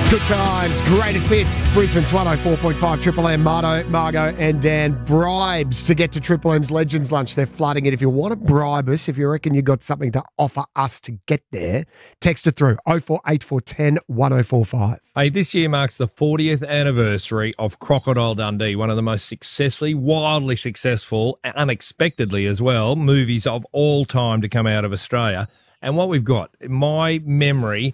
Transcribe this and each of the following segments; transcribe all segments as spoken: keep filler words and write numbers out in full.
Good times, greatest hits. Brisbane's one oh four point five, Triple M, Mardo, Margot and Dan. Bribes to get to Triple M's Legends Lunch. They're flooding it. If you want to bribe us, if you reckon you've got something to offer us to get there, text it through oh four eight four one oh one oh four five. Hey, this year marks the fortieth anniversary of Crocodile Dundee, one of the most successfully, wildly successful, unexpectedly as well, movies of all time to come out of Australia. And what we've got, my memory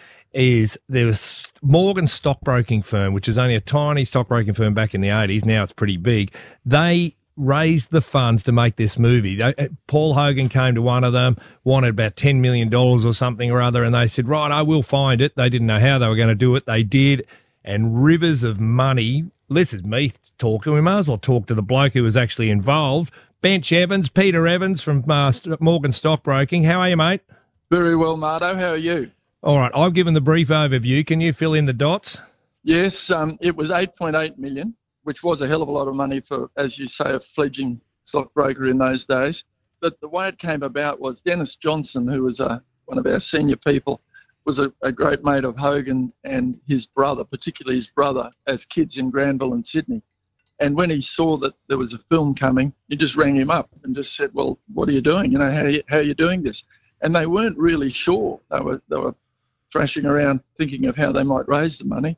is there was Morgan Stockbroking Firm, which is only a tiny stockbroking firm back in the eighties. Now it's pretty big. They raised the funds to make this movie. They, Paul Hogan came to one of them, wanted about ten million dollars or something or other, and they said, right, I will find it. They didn't know how they were going to do it. They did, and rivers of money. This is me talking. We might as well talk to the bloke who was actually involved. Bench Evans, Peter Evans from uh, Morgan Stockbroking. How are you, mate? Very well, Mardo. How are you? All right, I've given the brief overview. Can you fill in the dots? Yes, um, it was eight point eight million, which was a hell of a lot of money for, as you say, a fledgling stockbroker in those days. But the way it came about was Dennis Johnson, who was uh, one of our senior people, was a, a great mate of Hogan and his brother, particularly his brother, as kids in Granville and Sydney. And when he saw that there was a film coming, he just rang him up and just said, well, what are you doing? You know, how are you, how are you doing this? And they weren't really sure. They were, they were thrashing around thinking of how they might raise the money.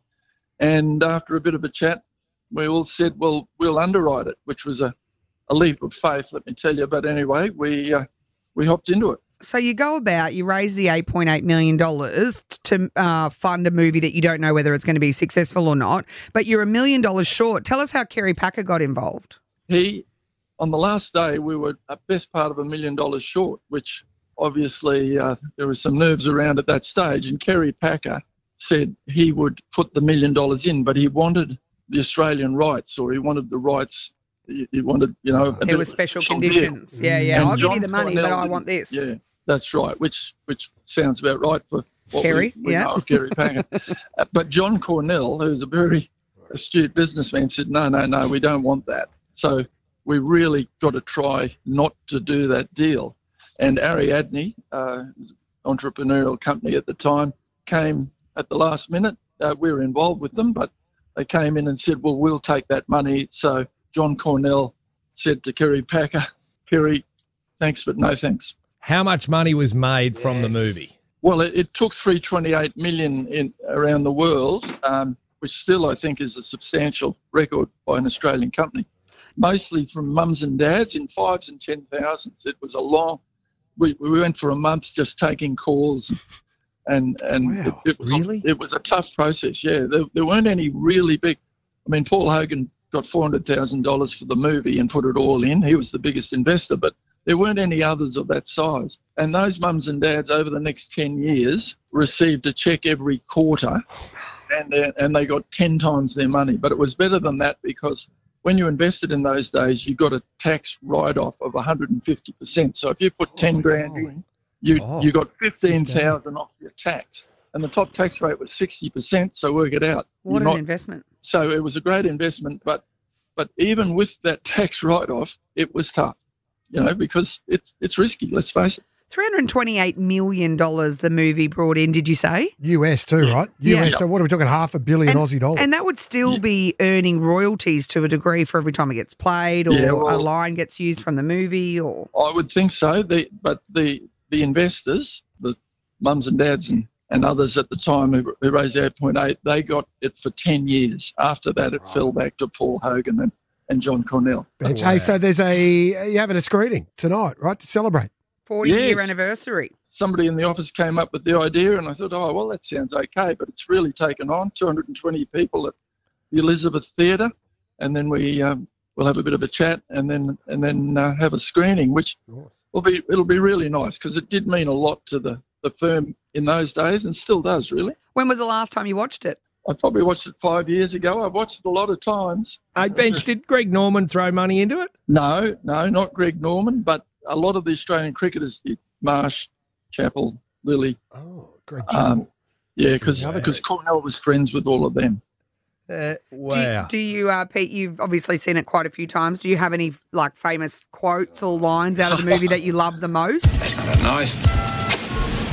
And after a bit of a chat, we all said, well, we'll underwrite it, which was a, a leap of faith, let me tell you. But anyway, we uh, we hopped into it. So you go about, you raise the eight point eight million dollars to uh, fund a movie that you don't know whether it's going to be successful or not, but you're a million dollars short. Tell us how Kerry Packer got involved. He, on the last day, we were a best part of a million dollars short, which obviously uh, there was some nerves around at that stage. And Kerry Packer said he would put the million dollars in, but he wanted the Australian rights, or he wanted the rights. He, he wanted, you know, there were special conditions. Deal. Yeah, yeah. And I'll John give you the money, Cornell but I want this. Yeah, that's right. Which which sounds about right for what Kerry. we, we yeah, know of Kerry Packer. uh, but John Cornell, who's a very astute businessman, said, no, no, no, we don't want that. So we really got to try not to do that deal. And Ariadne, uh, entrepreneurial company at the time, came at the last minute. Uh, we were involved with them, but they came in and said, well, we'll take that money. So John Cornell said to Kerry Packer, Kerry, thanks, but no thanks. How much money was made from yes. the movie? Well, it, it took three hundred twenty-eight million dollars in around the world, um, which still I think is a substantial record by an Australian company, mostly from mums and dads in fives and ten thousands. It was a long... We, we went for a month just taking calls, and and wow, it, it was really? a, it was a tough process. Yeah, there, there weren't any really big. I mean, Paul Hogan got four hundred thousand dollars for the movie and put it all in. He was the biggest investor, but there weren't any others of that size. And those mums and dads over the next ten years received a check every quarter, and uh, and they got ten times their money. But it was better than that because when you invested in those days, you got a tax write-off of one hundred fifty percent. So if you put ten oh, grand in, you oh, you got fifteen thousand off your tax. And the top tax rate was sixty percent, so work it out. What You're an not, investment. So it was a great investment, but but even with that tax write-off, it was tough, you know, because it's it's risky, let's face it. three hundred twenty-eight million dollars the movie brought in, did you say? U S too, right? Yeah. U S, so what are we talking, half a billion and, Aussie dollars? And that would still yeah. be earning royalties to a degree for every time it gets played or yeah, well, a line gets used from the movie or... I would think so, the, but the the investors, the mums and dads and, and others at the time who, who raised the eight point eight, they got it for ten years. After that, it right. fell back to Paul Hogan and, and John Cornell. Oh, wow. Hey, so there's a, you're having a screening tonight, right, to celebrate? forty-year yes. anniversary. Somebody in the office came up with the idea and I thought, oh, well, that sounds okay, but it's really taken on. two hundred twenty people at the Elizabeth Theatre, and then we, um, we'll have a bit of a chat and then and then uh, have a screening, which will be, it'll be really nice because it did mean a lot to the, the firm in those days and still does, really. When was the last time you watched it? I probably watched it five years ago. I've watched it a lot of times. Hey, Bench, did Greg Norman throw money into it? No, no, not Greg Norman, but a lot of the Australian cricketers did. Marsh, Chappell, Lilly. Oh, Greg Chappell. Um, yeah, because because Cornell was friends with all of them. Uh, wow. Do, do you, uh, Pete, you've obviously seen it quite a few times. Do you have any, like, famous quotes or lines out of the movie that you love the most? That's not nice.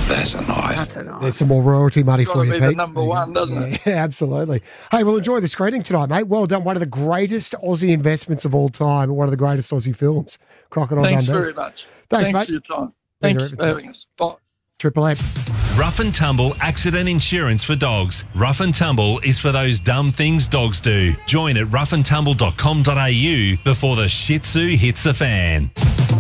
That's a knife. That's a nice. There's some more royalty money Got for to you, be Pete. the number one, doesn't it? Yeah, absolutely. Hey, well, enjoy the screening tonight, mate. Well done. One of the greatest Aussie investments of all time. One of the greatest Aussie films. Crocodile Thanks Dundee. very much. Thanks, Thanks mate. for your time. Pleasure Thanks every for time. having us. Bye. Triple M. Rough and Tumble Accident Insurance for Dogs. Rough and Tumble is for those dumb things dogs do. Join at rough and tumble dot com dot a u before the Shih Tzu hits the fan.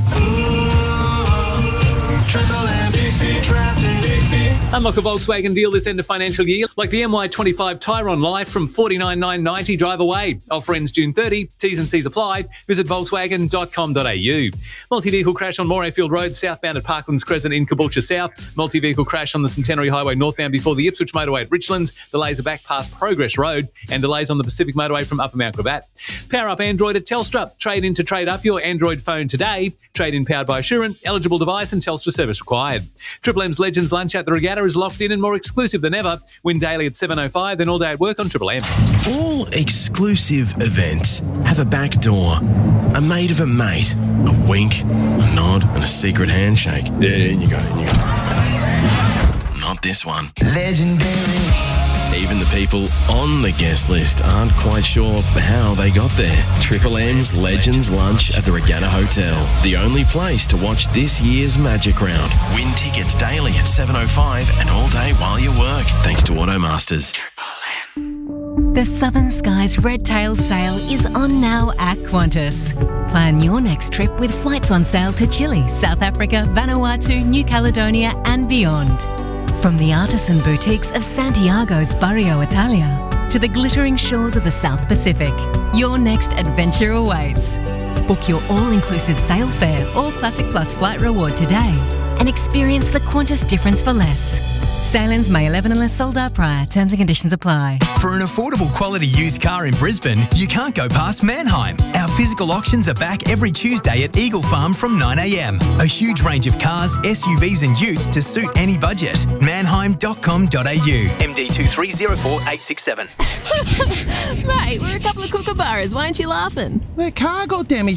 Unlock a Volkswagen deal this end of financial year, like the M Y twenty-five Tyron Life from forty-nine thousand nine hundred ninety drive away. Offer ends June thirtieth. T's and C's apply. Visit volkswagen dot com dot a u. Multi-vehicle crash on Morayfield Road, southbound at Parklands Crescent in Caboolture South. Multi-vehicle crash on the Centenary Highway northbound before the Ipswich Motorway at Richlands. Delays are back past Progress Road and delays on the Pacific Motorway from Upper Mount Gravatt. Power up Android at Telstra. Trade in to trade up your Android phone today. Trade in powered by Assurant. Eligible device and Telstra service required. Triple M's Legends Lunch at the Regatta is locked in and more exclusive than ever. Win daily at seven oh five, then all day at work on Triple M. All exclusive events have a back door, a mate of a mate, a wink, a nod, and a secret handshake. Yeah, in you go, in you go. Not this one. Legendary. Even the people on the guest list aren't quite sure how they got there. Triple M's Legends Lunch at the Regatta Hotel. The only place to watch this year's Magic Round. Win tickets daily at seven oh five and all day while you work. Thanks to Automasters. The Southern Skies Red Tail Sale is on now at Qantas. Plan your next trip with flights on sale to Chile, South Africa, Vanuatu, New Caledonia and beyond. From the artisan boutiques of Santiago's Barrio Italia to the glittering shores of the South Pacific, your next adventure awaits. Book your all-inclusive sail fare or Classic Plus flight reward today and experience the Qantas difference for less. Sailings May eleventh unless sold out prior. Terms and conditions apply. For an affordable quality used car in Brisbane, you can't go past Manheim. Our physical auctions are back every Tuesday at Eagle Farm from nine a m. A huge range of cars, S U Vs and utes to suit any budget. manheim dot com dot a u. M D two three zero four eight six seven. Mate, we're a couple of kookaburras. Why aren't you laughing? Their car got damaged